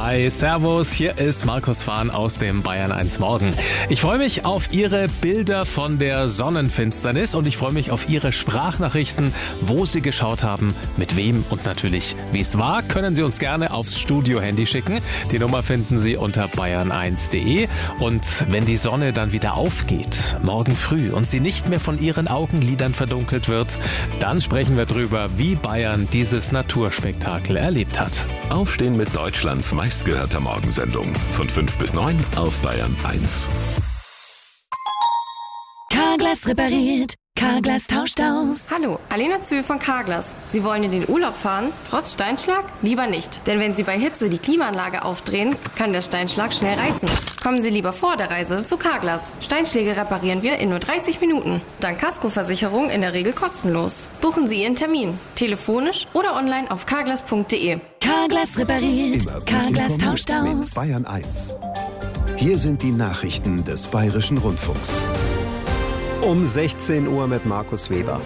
Hi, Servus, hier ist Markus Fahn aus dem Bayern 1 Morgen. Ich freue mich auf Ihre Bilder von der Sonnenfinsternis und ich freue mich auf Ihre Sprachnachrichten, wo Sie geschaut haben, mit wem und natürlich wie es war. Können Sie uns gerne aufs Studio-Handy schicken. Die Nummer finden Sie unter bayern1.de. Und wenn die Sonne dann wieder aufgeht, morgen früh, und sie nicht mehr von Ihren Augenlidern verdunkelt wird, dann sprechen wir drüber, wie Bayern dieses Naturspektakel erlebt hat. Aufstehen mit Deutschlands meistgehörter Morgensendung. Von 5 bis 9 auf Bayern 1. Carglass repariert. Carglass tauscht aus. Hallo, Alena Zühl von Carglass. Sie wollen in den Urlaub fahren? Trotz Steinschlag? Lieber nicht. Denn wenn Sie bei Hitze die Klimaanlage aufdrehen, kann der Steinschlag schnell reißen. Kommen Sie lieber vor der Reise zu Carglass. Steinschläge reparieren wir in nur 30 Minuten. Dank Kaskoversicherung in der Regel kostenlos. Buchen Sie Ihren Termin. Telefonisch oder online auf carglass.de. Carglass repariert. Immer gut Carglass informiert tauscht aus. mit Bayern 1. Hier sind die Nachrichten des Bayerischen Rundfunks. Um 16 Uhr mit Markus Weber.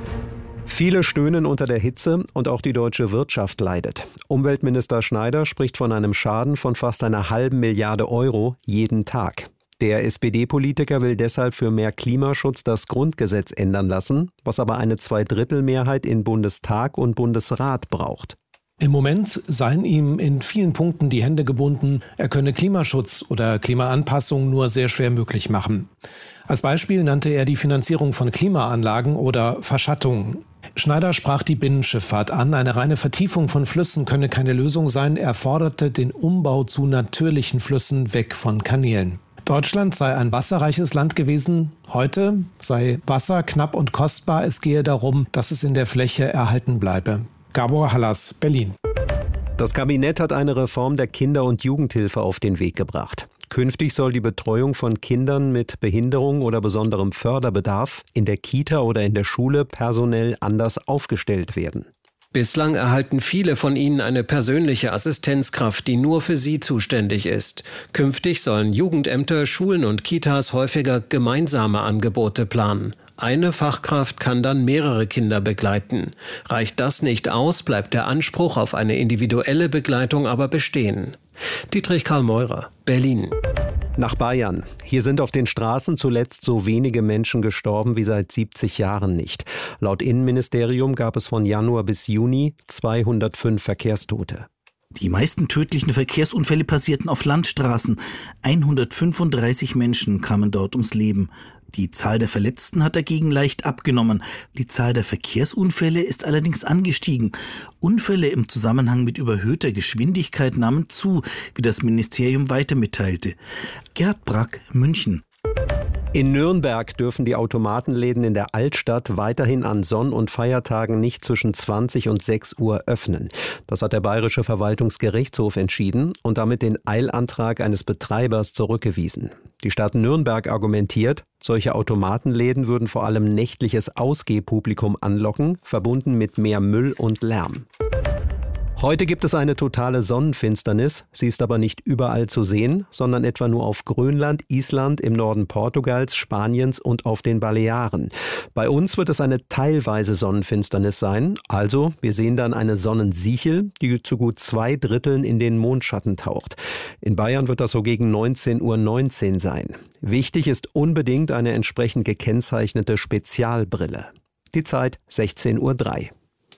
Viele stöhnen unter der Hitze und auch die deutsche Wirtschaft leidet. Umweltminister Schneider spricht von einem Schaden von fast einer halben Milliarde Euro jeden Tag. Der SPD-Politiker will deshalb für mehr Klimaschutz das Grundgesetz ändern lassen, was aber eine Zweidrittelmehrheit in Bundestag und Bundesrat braucht. Im Moment seien ihm in vielen Punkten die Hände gebunden. Er könne Klimaschutz oder Klimaanpassung nur sehr schwer möglich machen. Als Beispiel nannte er die Finanzierung von Klimaanlagen oder Verschattungen. Schneider sprach die Binnenschifffahrt an. Eine reine Vertiefung von Flüssen könne keine Lösung sein. Er forderte den Umbau zu natürlichen Flüssen weg von Kanälen. Deutschland sei ein wasserreiches Land gewesen. Heute sei Wasser knapp und kostbar. Es gehe darum, dass es in der Fläche erhalten bleibe. Gabor Hallas, Berlin. Das Kabinett hat eine Reform der Kinder- und Jugendhilfe auf den Weg gebracht. Künftig soll die Betreuung von Kindern mit Behinderung oder besonderem Förderbedarf in der Kita oder in der Schule personell anders aufgestellt werden. Bislang erhalten viele von ihnen eine persönliche Assistenzkraft, die nur für sie zuständig ist. Künftig sollen Jugendämter, Schulen und Kitas häufiger gemeinsame Angebote planen. Eine Fachkraft kann dann mehrere Kinder begleiten. Reicht das nicht aus, bleibt der Anspruch auf eine individuelle Begleitung aber bestehen. Dietrich Karl Meurer, Berlin. Nach Bayern. Hier sind auf den Straßen zuletzt so wenige Menschen gestorben wie seit 70 Jahren nicht. Laut Innenministerium gab es von Januar bis Juni 205 Verkehrstote. Die meisten tödlichen Verkehrsunfälle passierten auf Landstraßen. 135 Menschen kamen dort ums Leben. Die Zahl der Verletzten hat dagegen leicht abgenommen. Die Zahl der Verkehrsunfälle ist allerdings angestiegen. Unfälle im Zusammenhang mit überhöhter Geschwindigkeit nahmen zu, wie das Ministerium weiter mitteilte. Gerhard Brack, München. In Nürnberg dürfen die Automatenläden in der Altstadt weiterhin an Sonn- und Feiertagen nicht zwischen 20 und 6 Uhr öffnen. Das hat der Bayerische Verwaltungsgerichtshof entschieden und damit den Eilantrag eines Betreibers zurückgewiesen. Die Stadt Nürnberg argumentiert, solche Automatenläden würden vor allem nächtliches Ausgehpublikum anlocken, verbunden mit mehr Müll und Lärm. Heute gibt es eine totale Sonnenfinsternis. Sie ist aber nicht überall zu sehen, sondern etwa nur auf Grönland, Island, im Norden Portugals, Spaniens und auf den Balearen. Bei uns wird es eine teilweise Sonnenfinsternis sein. Also, wir sehen dann eine Sonnensichel, die zu gut 2 Dritteln in den Mondschatten taucht. In Bayern wird das so gegen 19:19 Uhr sein. Wichtig ist unbedingt eine entsprechend gekennzeichnete Spezialbrille. Die Zeit 16:03 Uhr.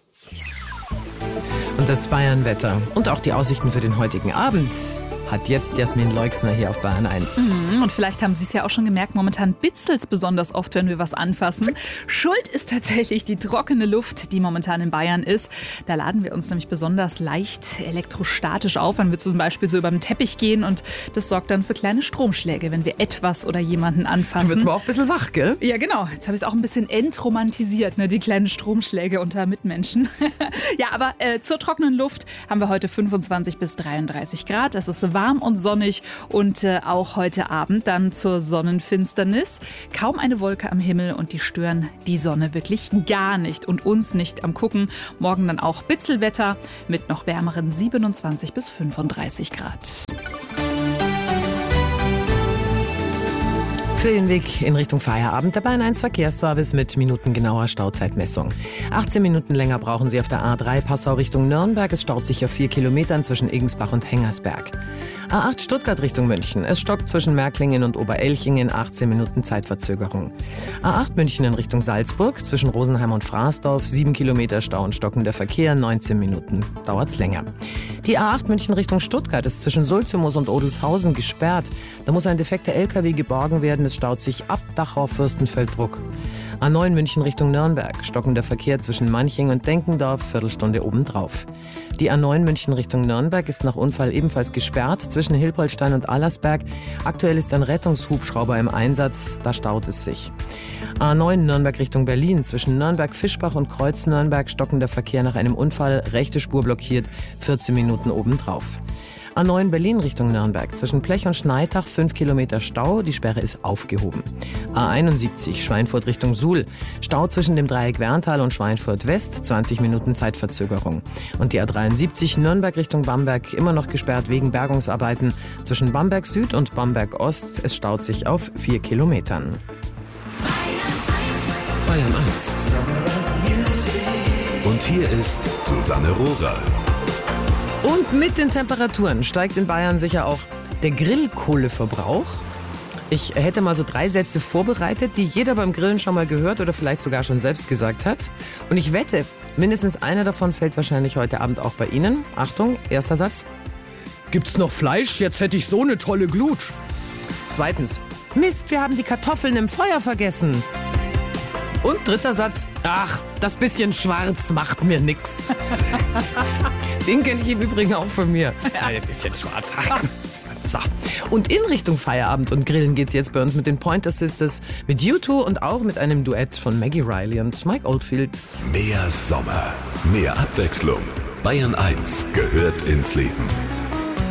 Und das Bayern-Wetter und auch die Aussichten für den heutigen Abend hat jetzt Jasmin Leixner hier auf Bayern 1. Und vielleicht haben Sie es ja auch schon gemerkt, momentan bitzelt es besonders oft, wenn wir was anfassen. Schuld ist tatsächlich die trockene Luft, die momentan in Bayern ist. Da laden wir uns nämlich besonders leicht elektrostatisch auf, wenn wir zum Beispiel so über den Teppich gehen, und das sorgt dann für kleine Stromschläge, wenn wir etwas oder jemanden anfassen. Da wird man auch ein bisschen wach, gell? Ja, genau. Jetzt habe ich es auch ein bisschen entromantisiert, ne? Die kleinen Stromschläge unter Mitmenschen. Ja, aber zur trockenen Luft haben wir heute 25 bis 33 Grad. Es ist warm und sonnig, und auch heute Abend dann zur Sonnenfinsternis. Kaum eine Wolke am Himmel, und die stören die Sonne wirklich gar nicht und uns nicht am Gucken. Morgen dann auch Bitzelwetter mit noch wärmeren 27 bis 35 Grad. Für den Weg in Richtung Feierabend der Bayern 1 Verkehrsservice mit minutengenauer Stauzeitmessung. 18 Minuten länger brauchen Sie auf der A3 Passau Richtung Nürnberg. Es staut sich auf 4 Kilometern zwischen Egensbach und Hengersberg. A8 Stuttgart Richtung München. Es stockt zwischen Märklingen und Oberelchingen, 18 Minuten Zeitverzögerung. A8 München in Richtung Salzburg. Zwischen Rosenheim und Fraßdorf 7 Kilometer Stau und stockender Verkehr, 19 Minuten. Dauert's länger. Die A8 München Richtung Stuttgart ist zwischen Sulzumos und Odelshausen gesperrt. Da muss ein defekter LKW geborgen werden. Es staut sich ab Dachau-Fürstenfeldbruck. A9 München Richtung Nürnberg. Stockender Verkehr zwischen Manching und Denkendorf, Viertelstunde obendrauf. Die A9 München Richtung Nürnberg ist nach Unfall ebenfalls gesperrt zwischen Hilpoltstein und Allersberg. Aktuell ist ein Rettungshubschrauber im Einsatz, da staut es sich. A9 Nürnberg Richtung Berlin. Zwischen Nürnberg-Fischbach und Kreuz-Nürnberg stockender Verkehr nach einem Unfall, rechte Spur blockiert, 14 Minuten obendrauf. A9 Berlin Richtung Nürnberg. Zwischen Plech und Schneitach 5 Kilometer Stau, die Sperre ist aufgehoben. A71 Schweinfurt Richtung Suhl. Stau zwischen dem Dreieck Werntal und Schweinfurt West, 20 Minuten Zeitverzögerung. Und die A73 Nürnberg Richtung Bamberg immer noch gesperrt wegen Bergungsarbeiten. Zwischen Bamberg Süd und Bamberg Ost, es staut sich auf 4 Kilometern. Bayern 1. Und hier ist Susanne Rohrer. Und mit den Temperaturen steigt in Bayern sicher auch der Grillkohleverbrauch. Ich hätte mal so 3 Sätze vorbereitet, die jeder beim Grillen schon mal gehört oder vielleicht sogar schon selbst gesagt hat. Und ich wette, mindestens einer davon fällt wahrscheinlich heute Abend auch bei Ihnen. Achtung, erster Satz. Gibt's noch Fleisch? Jetzt hätte ich so eine tolle Glut. Zweitens. Mist, wir haben die Kartoffeln im Feuer vergessen. Und dritter Satz. Ach, das bisschen schwarz macht mir nix. Den kenne ich im Übrigen auch von mir. Ja, ein bisschen schwarz. Ach, so. Und in Richtung Feierabend und Grillen geht's jetzt bei uns mit den Pointer Sisters, mit U2 und auch mit einem Duett von Maggie Riley und Mike Oldfield. Mehr Sommer, mehr Abwechslung. Bayern 1 gehört ins Leben.